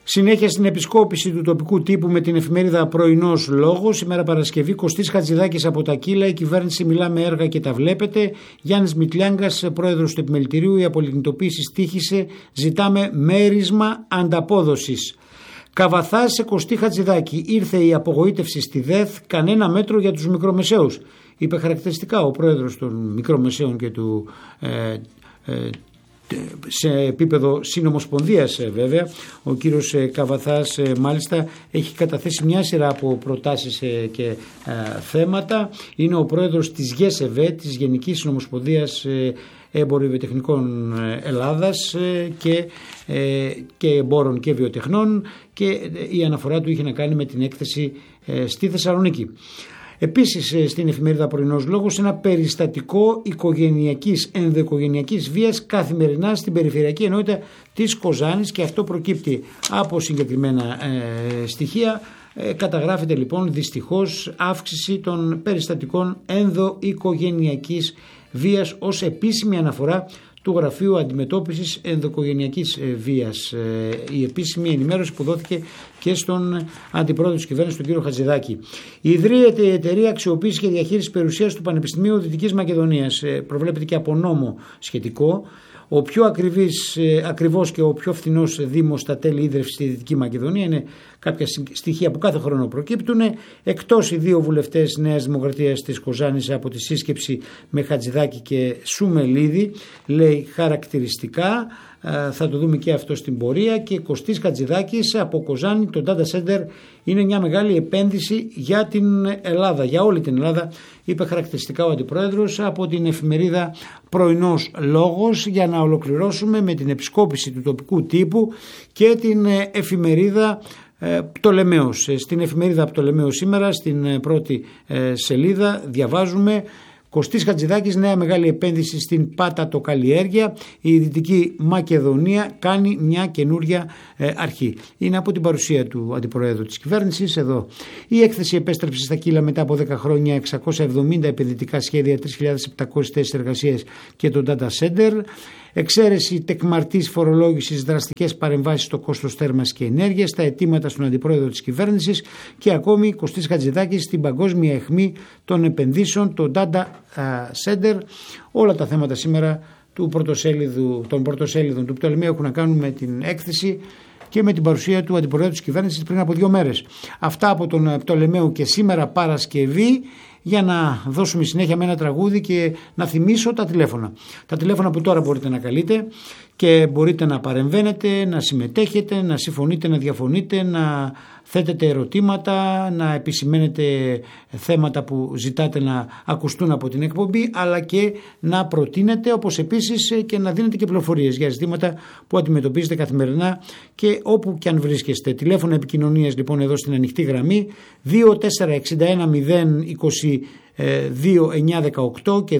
Συνέχεια στην επισκόπηση του τοπικού τύπου με την εφημερίδα Πρωινός Λόγος. Σήμερα Παρασκευή, Κωστής Χατζηδάκης από τα Κύλα. Η κυβέρνηση μιλά με έργα και τα βλέπετε. Γιάννης Μητλιάγκας, πρόεδρος του Επιμελητηρίου. Η απολυτινητοποίηση στοίχησε. Ζητάμε μέρισμα ανταπόδοσης. Καβαθά σε Κωστή Χατζηδάκη. Ήρθε η απογοήτευση στη ΔΕΘ. Κανένα μέτρο για τους μικρομεσαίους. Είπε χαρακτηριστικά ο πρόεδρος των μικρομεσαίων και του. Σε επίπεδο συνομοσπονδίας βέβαια, ο κύριος Καβαθάς μάλιστα έχει καταθέσει μια σειρά από προτάσεις και θέματα. Είναι ο πρόεδρος της ΓΕΣΕΒΕ, της Γενικής Συνομοσπονδίας Εμπορευιοτεχνικών Ελλάδας και εμπόρων και βιοτεχνών, και η αναφορά του είχε να κάνει με την έκθεση στη Θεσσαλονίκη. Επίσης στην εφημερίδα Πρωινός Λόγος, ένα περιστατικό ενδοοικογενειακής βίας καθημερινά στην περιφερειακή ενότητα της Κοζάνης, και αυτό προκύπτει από συγκεκριμένα στοιχεία. Καταγράφεται λοιπόν δυστυχώς αύξηση των περιστατικών ενδοοικογενειακής βίας ως επίσημη αναφορά του Γραφείου Αντιμετώπισης Ενδοοικογενειακής Βίας. Η επίσημη ενημέρωση που δόθηκε και στον αντιπρόεδρο της κυβέρνησης, τον κύριο Χατζηδάκη. Ιδρύεται η εταιρεία αξιοποίησης και διαχείρισης περιουσίας του Πανεπιστημίου Δυτικής Μακεδονίας. Προβλέπεται και από νόμο σχετικό. Ο πιο ακριβώς και ο πιο φθηνός δήμος στα τέλη ίδρυυσης στη Δυτική Μακεδονία. Είναι κάποια στοιχεία που κάθε χρόνο προκύπτουν. Εκτός οι δύο βουλευτές Νέας Δημοκρατίας της Κοζάνης από τη σύσκεψη με Χατζηδάκη και Σουμελίδη, λέει χαρακτηριστικά. Θα το δούμε και αυτό στην πορεία. Και Κωστής Χατζηδάκης από Κοζάνη, το Data Center είναι μια μεγάλη επένδυση για την Ελλάδα, για όλη την Ελλάδα, είπε χαρακτηριστικά ο αντιπρόεδρος από την εφημερίδα Πρωινός Λόγος. Για να ολοκληρώσουμε με την επισκόπηση του τοπικού τύπου και την εφημερίδα Πτολεμαίος. Στην εφημερίδα Πτολεμαίος σήμερα, στην πρώτη σελίδα, διαβάζουμε: Κωστής Χατζηδάκης, νέα μεγάλη επένδυση στην πάτατοκαλλιέργεια. Η Δυτική Μακεδονία κάνει μια καινούρια αρχή. Είναι από την παρουσία του αντιπροέδρου της κυβέρνησης εδώ. Η έκθεση επέστρεψε στα Κύλα μετά από 10 χρόνια, 670 επενδυτικά σχέδια, 3.700 θέσεις εργασίας και το Data Center. Εξαίρεση τεκμαρτής φορολόγησης, δραστικές παρεμβάσεις στο κόστος θέρμανσης και ενέργειας, τα αιτήματα στον αντιπρόεδρο της κυβέρνησης και ακόμη Κωστής Χατζηδάκης στην παγκόσμια αιχμή των επενδύσεων, το Data Center. Όλα τα θέματα σήμερα των πρωτοσέλιδων του Πτολεμαίου έχουν να κάνουν με την έκθεση και με την παρουσία του αντιπροέδρου της κυβέρνησης πριν από 2 μέρες. Αυτά από τον Πτολεμαίο και σήμερα Παρασκευή, για να δώσουμε συνέχεια με ένα τραγούδι και να θυμίσω τα τηλέφωνα. Τα τηλέφωνα που τώρα μπορείτε να καλείτε και μπορείτε να παρεμβαίνετε, να συμμετέχετε, να συμφωνείτε, να διαφωνείτε, να θέτετε ερωτήματα, να επισημαίνετε θέματα που ζητάτε να ακουστούν από την εκπομπή, αλλά και να προτείνετε, όπως επίσης και να δίνετε και πληροφορίες για ζητήματα που αντιμετωπίζετε καθημερινά και όπου και αν βρίσκεστε. Τηλέφωνα επικοινωνίας λοιπόν εδώ στην ανοιχτή γραμμή 2461 022 918 και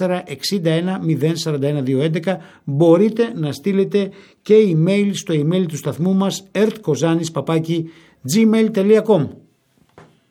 2461 041 211. Μπορείτε να στείλετε και email στο email του σταθμού μας ertkozanis@gmail.com.